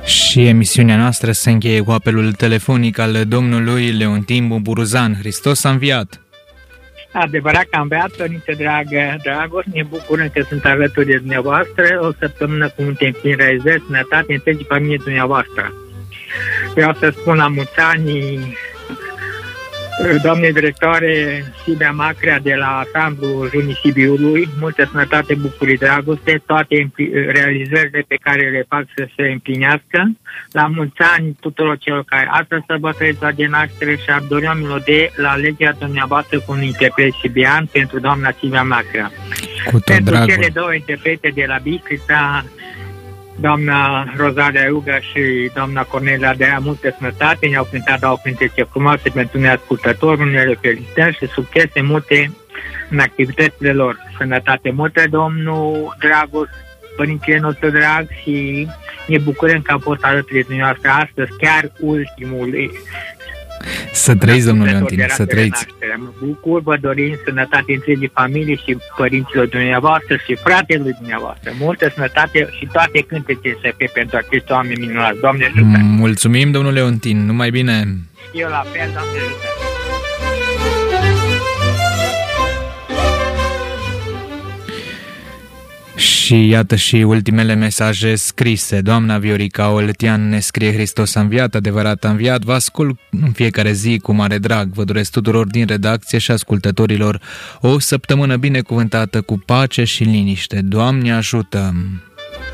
Și emisiunea noastră se încheie cu apelul telefonic al domnului Leontin Buburuzan. Hristos a înviat! Adevărat că am înviat, Părinte Dragos, ne bucurăm că sunt alături de dumneavoastră, o săptămână cu multe realizări, sănătate, întregii familie dumneavoastră. Vreau să spun la mulți ani, doamne directoare Silvia Macrea de la Asamblu Junii Sibiului, multă sănătate, bucurie, dragoste, toate realizările pe care le fac să se împlinească. La mulți ani tuturor celor care astăzi sărbătoresc de naștere și ar dori o melodie la legea dumneavoastră cu un interpret sibian pentru doamna Silvia Macrea. Pentru dragul. Cele două interprete de la Bistrița, doamna Rosalia Iuga și doamna Cornelia Dea, multă sănătate, ne-au cântat, au cântece frumoase pentru neascultători, unele felicitări și succese multe în activitățile lor. Sănătate multă, domnul Dragos, părintele nostru drag, și ne bucurăm că a fost alături de dumneavoastră astăzi, chiar ultimul. Să trăiți, domnul Leontin, să trăiți. Mă bucur, vă dorim sănătate întregii familii și părinților dumneavoastră și fratelui dumneavoastră. Multă sănătate și toate cântece să fie pentru acești oameni minunați. Doamne ajută! Mulțumim, domnul Leontin, numai bine! Eu la fel, Doamne ajută! Și iată și ultimele mesaje scrise. Doamna Viorica Oltean ne scrie: Hristos a înviat, adevărat a înviat. Vă ascult în fiecare zi cu mare drag. Vă doresc tuturor din redacție și ascultătorilor o săptămână binecuvântată cu pace și liniște. Doamne ajută!